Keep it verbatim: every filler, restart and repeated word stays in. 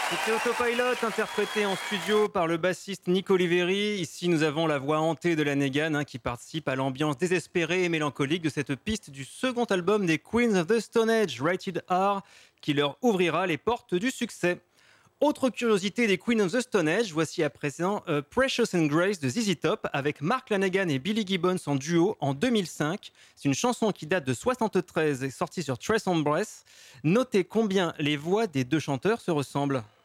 C'était Autopilot, interprété en studio par le bassiste Nick Oliveri. Ici, nous avons la voix hantée de la Negan hein, qui participe à l'ambiance désespérée et mélancolique de cette piste du second album des Queens of the Stone Age, Rated R, qui leur ouvrira les portes du succès. Autre curiosité des Queens of the Stone Age, voici à présent euh, Precious and Grace de Z Z Top avec Mark Lanegan et Billy Gibbons en duo en deux mille cinq. C'est une chanson qui date de soixante-treize et sortie sur Trace on Breath. Notez combien les voix des deux chanteurs se ressemblent.